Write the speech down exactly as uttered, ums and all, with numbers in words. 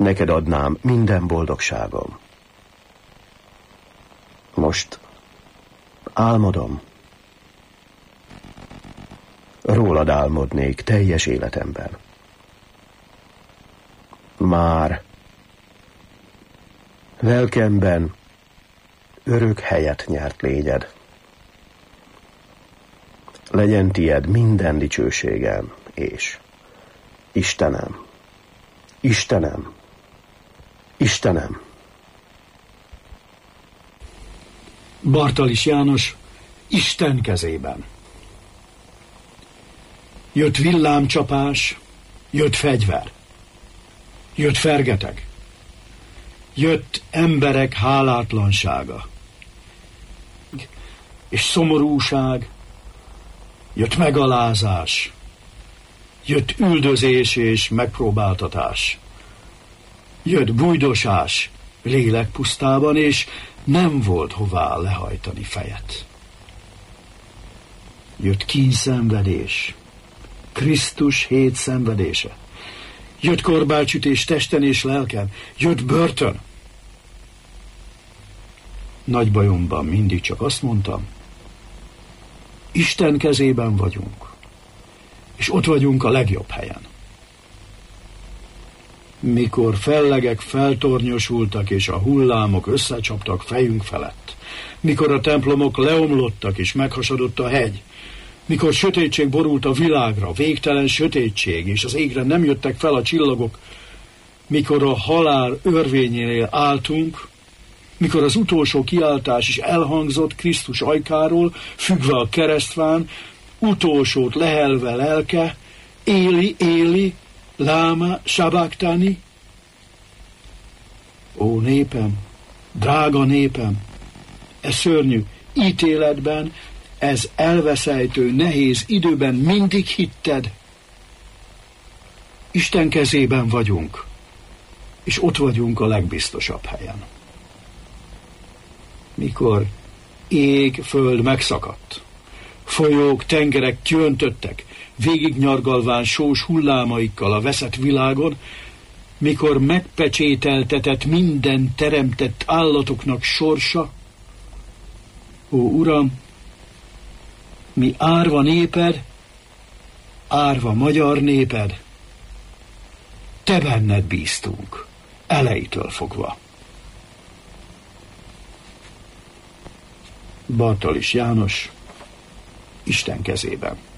neked adnám minden boldogságom. Most álmodom. Rólad álmodnék teljes életemben. Már lelkemben örök helyet nyert lényed. Legyen tied minden dicsőségem, és Istenem, Istenem, Istenem. Bartalis János Isten kezében. Jött villámcsapás, jött fegyver, jött fergeteg, jött emberek hálátlansága, és szomorúság, jött megalázás, jött üldözés és megpróbáltatás, jött bújdosás lélekpusztában, és nem volt hová lehajtani fejet. Jött kínszenvedés, Krisztus hét szenvedése. Jött korbácsütés testen és lelken, jött börtön. Nagy bajomban mindig csak azt mondtam, Isten kezében vagyunk, és ott vagyunk a legjobb helyen. Mikor fellegek feltornyosultak, és a hullámok összecsaptak fejünk felett, mikor a templomok leomlottak, és meghasadott a hegy, mikor sötétség borult a világra, végtelen sötétség, és az égre nem jöttek fel a csillagok, mikor a halál örvényénél álltunk, mikor az utolsó kiáltás is elhangzott Krisztus ajkáról, függve a keresztván, utolsót lehelve lelke, Éli, Éli, láma, sabachthani. Ó népem, drága népem, e szörnyű ítéletben, ez elveszejtő, nehéz időben mindig hitted. Isten kezében vagyunk, és ott vagyunk a legbiztosabb helyen. Mikor ég, föld megszakadt, folyók, tengerek kiöntöttek, végignyargalván sós hullámaikkal a veszett világon, mikor megpecsételtetett minden teremtett állatoknak sorsa, ó Uram, mi árva néped, árva magyar néped, te benned bíztunk, elejétől fogva. Bartalis János Isten kezében.